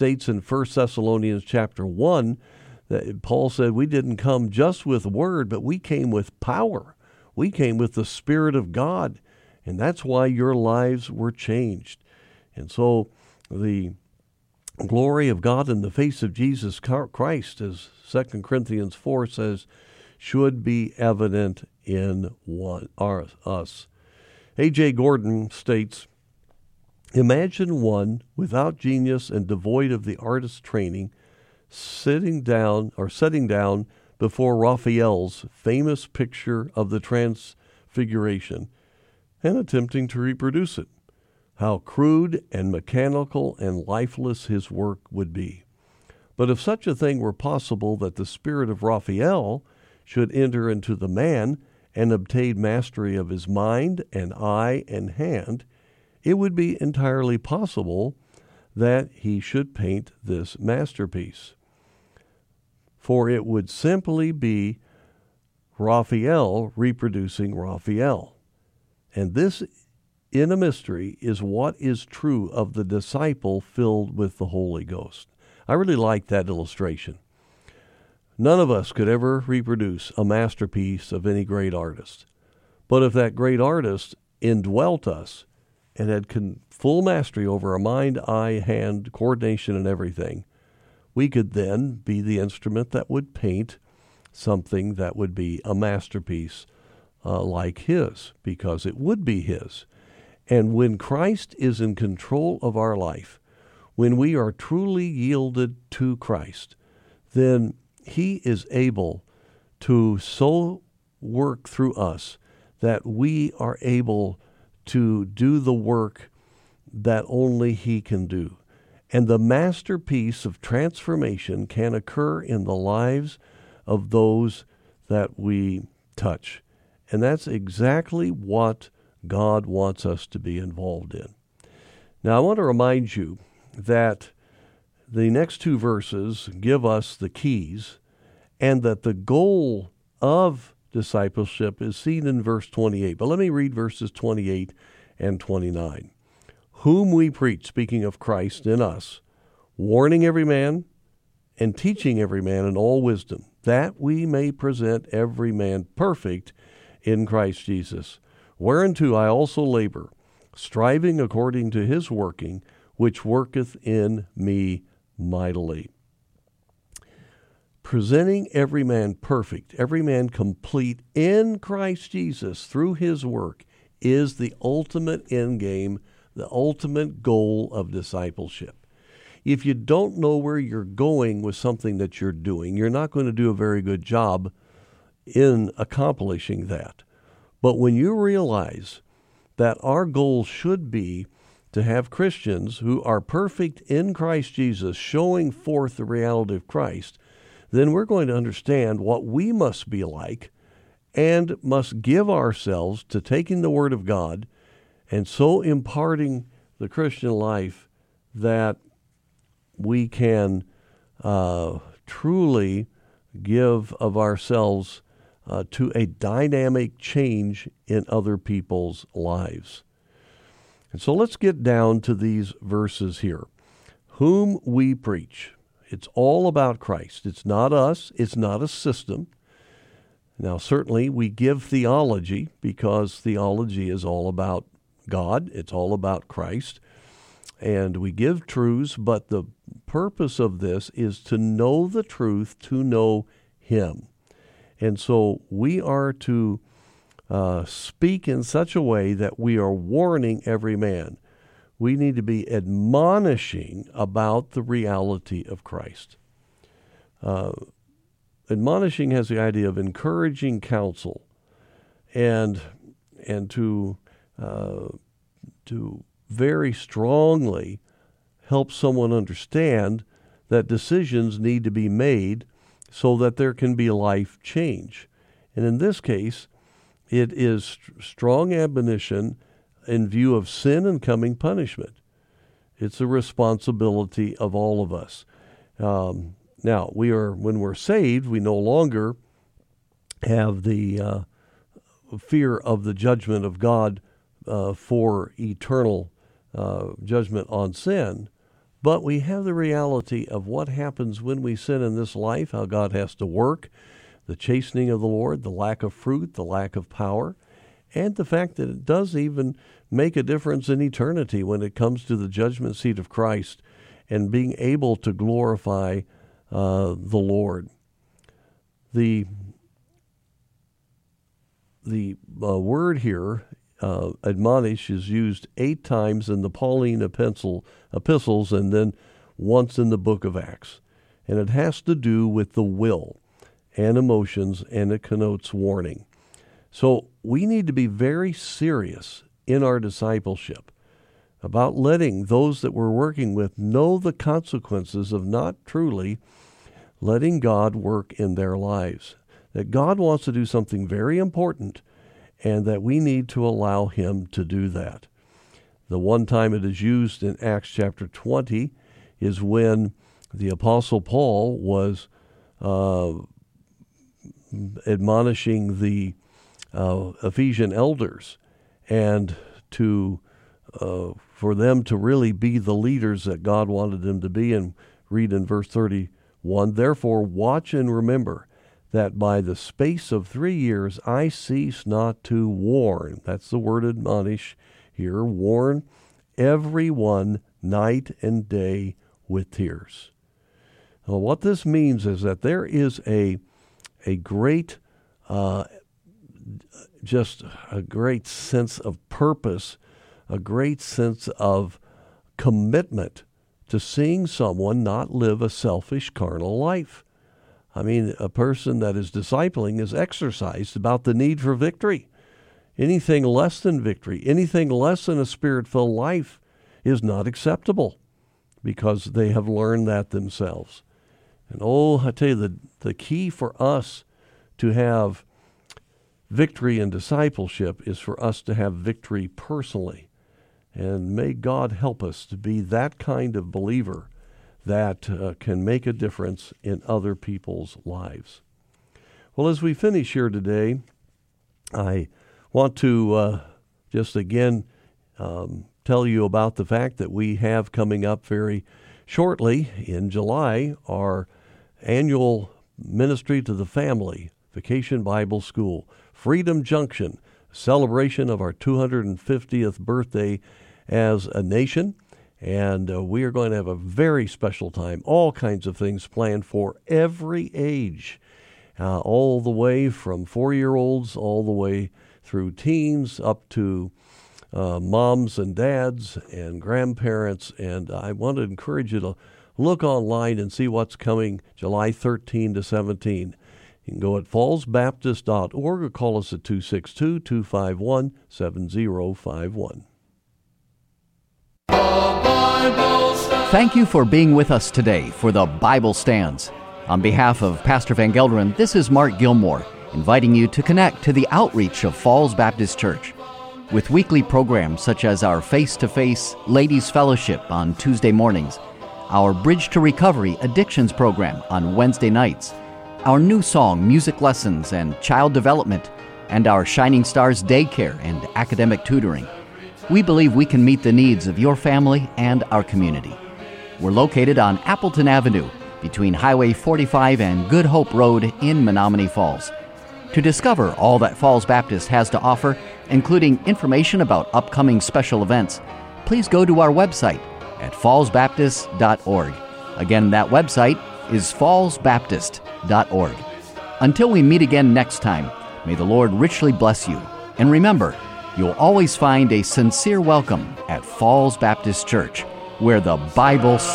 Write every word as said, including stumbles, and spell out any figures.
states in First Thessalonians chapter one that Paul said we didn't come just with word, but we came with power. We came with the Spirit of God, and that's why your lives were changed. And so the glory of God in the face of Jesus Christ, as Second Corinthians four says, should be evident in one, our, us. A J Gordon states, imagine one without genius and devoid of the artist's training sitting down or setting down before Raphael's famous picture of the Transfiguration and attempting to reproduce it. How crude and mechanical and lifeless his work would be. But if such a thing were possible that the spirit of Raphael should enter into the man and obtain mastery of his mind and eye and hand, it would be entirely possible that he should paint this masterpiece. For it would simply be Raphael reproducing Raphael. And this, in a mystery, is what is true of the disciple filled with the Holy Ghost. I really like that illustration. None of us could ever reproduce a masterpiece of any great artist. But if that great artist indwelt us and had con- full mastery over our mind, eye, hand, coordination, and everything, we could then be the instrument that would paint something that would be a masterpiece uh, like his, because it would be his. And when Christ is in control of our life, when we are truly yielded to Christ, then he is able to so work through us that we are able to do the work that only he can do. And the masterpiece of transformation can occur in the lives of those that we touch. And that's exactly what God wants us to be involved in. Now, I want to remind you that the next two verses give us the keys, and that the goal of discipleship is seen in verse twenty-eight. But let me read verses twenty-eight and twenty-nine. Whom we preach, speaking of Christ in us, warning every man and teaching every man in all wisdom, that we may present every man perfect in Christ Jesus. Whereunto I also labor, striving according to his working, which worketh in me mightily. Presenting every man perfect, every man complete in Christ Jesus through his work is the ultimate end game, the ultimate goal of discipleship. If you don't know where you're going with something that you're doing, you're not going to do a very good job in accomplishing that. But when you realize that our goal should be to have Christians who are perfect in Christ Jesus, showing forth the reality of Christ, then we're going to understand what we must be like and must give ourselves to taking the Word of God and so imparting the Christian life that we can uh, truly give of ourselves uh, to a dynamic change in other people's lives. And so let's get down to these verses here. Whom we preach. It's all about Christ. It's not us. It's not a system. Now, certainly we give theology because theology is all about God. It's all about Christ. And we give truths, but the purpose of this is to know the truth, to know him. And so we are to uh, speak in such a way that we are warning every man. We need to be admonishing about the reality of Christ. Uh, admonishing has the idea of encouraging counsel and and to uh, to very strongly help someone understand that decisions need to be made so that there can be life change. And in this case, it is st- strong admonition in view of sin and coming punishment. It's a responsibility of all of us. Um, now, we are when we're saved, we no longer have the uh, fear of the judgment of God uh, for eternal uh, judgment on sin. but we have the reality of what happens when we sin in this life, how God has to work, the chastening of the Lord, the lack of fruit, the lack of power, and the fact that it does even make a difference in eternity when it comes to the judgment seat of Christ and being able to glorify uh, the Lord. The the uh, word here, uh, admonish, is used eight times in the Pauline epistle, epistles and then once in the book of Acts. And it has to do with the will and emotions, and it connotes warning. So we need to be very serious in our discipleship about letting those that we're working with know the consequences of not truly letting God work in their lives. That God wants to do something very important, and that we need to allow Him to do that. The one time it is used in Acts chapter twenty is when the Apostle Paul was uh, admonishing the uh, Ephesian elders, and to uh, for them to really be the leaders that God wanted them to be. And read in verse thirty-one, "Therefore watch and remember that by the space of three years I cease not to warn," that's the word admonish here, warn everyone night and day with tears. Well, what this means is that there is a a great, uh, just a great sense of purpose, a great sense of commitment to seeing someone not live a selfish, carnal life. I mean, a person that is discipling is exercised about the need for victory. Anything less than victory, anything less than a spirit-filled life is not acceptable, because they have learned that themselves. And oh, I tell you, the, the key for us to have victory in discipleship is for us to have victory personally. And may God help us to be that kind of believer that uh, can make a difference in other people's lives. Well, as we finish here today, I want to uh, just again um, tell you about the fact that we have coming up very shortly in July our annual Ministry to the Family Vacation Bible School, Freedom Junction, celebration of our two hundred fiftieth birthday as a nation. And uh, we are going to have a very special time, all kinds of things planned for every age, uh, all the way from four-year-olds all the way through teens up to uh, moms and dads and grandparents. And I want to encourage you to look online and see what's coming July thirteenth to seventeenth. You can go at falls baptist dot org or call us at two six two, two five one, seven zero five one. Thank you for being with us today for the Bible Stands. On behalf of Pastor Van Gelderen, this is Mark Gilmore, inviting you to connect to the outreach of Falls Baptist Church. With weekly programs such as our face-to-face Ladies Fellowship on Tuesday mornings, our Bridge to Recovery Addictions program on Wednesday nights, our New Song music lessons and child development, and our Shining Stars daycare and academic tutoring, we believe we can meet the needs of your family and our community. We're located on Appleton Avenue between Highway forty-five and Good Hope Road in Menominee Falls. To discover all that Falls Baptist has to offer, including information about upcoming special events, please go to our website at falls baptist dot org. Again, that website is falls baptist dot org. Until we meet again next time, may the Lord richly bless you. And remember, you'll always find a sincere welcome at Falls Baptist Church, where the Bible